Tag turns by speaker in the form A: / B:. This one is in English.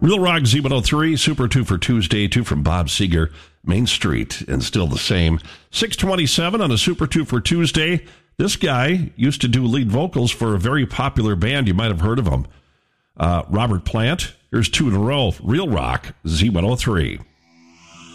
A: Real Rock Z103, Super 2 for Tuesday, 2 from Bob Seger, Main Street, and still the same. 627 on a Super 2 for Tuesday. This guy used to do lead vocals for a very popular band. You might have heard of him. Robert Plant. Here's 2 in a row. Real Rock Z103.